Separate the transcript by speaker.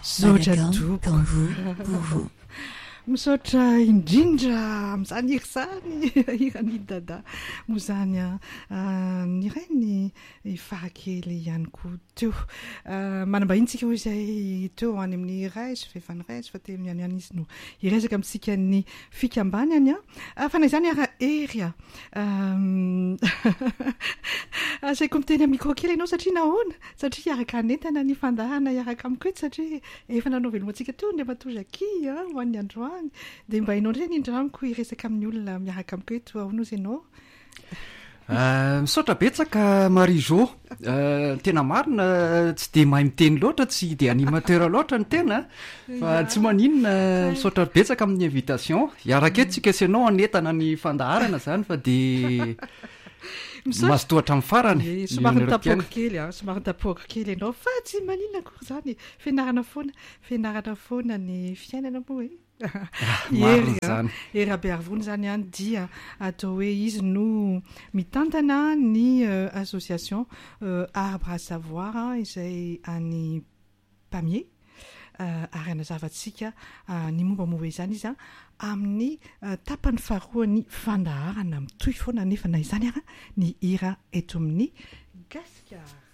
Speaker 1: Misaotra tompoko
Speaker 2: pour vous.
Speaker 1: Misaotra indrindra amin'izany ery zany irany dada moa zany ny reny farakely ihany koa teo manambahiny tsika hoy izay teo any amin'ny raisy fehefany raisy fa teo ihany izy no hiresaka amintsika ny fikambany any fa na izany ara ery asaiko miteny micro kely ianao satria nahoana satria hiaraka anentana ny fandahana hiaraka amiko eto satria efa nanao velomantsika teo ny matozaky ho an'ny androany dia mba hainao ndray ny indramiko hiresaka amin'ny olona miaraka amiko eto ahoana ozy ianao
Speaker 3: misaotra betsaka Marie-Jo tena marina tsy dia mahay miteny loatra tsy dia animateur loatra ny tena fa tsy maninona misaotra betsaka amin'ny invitation hiaraka eto tsika sy ianao anentana ny fandaharana zany fa dia mazotohatra amin'ny farany
Speaker 1: somary tapoaka kely somary tapoaka kely ianao fa tsy maninona akory zany fianarana foana ny fiainana moa ery abearivony zany any dia atao hoe izy no mitantana ny association arbre à savoir izay any pamier ary anazavatsika ny mombamomba izany izy amin'ny tapany faharoany fandaharana mitohy foana nefa na izany ny hira eto amin'ny Gasikara.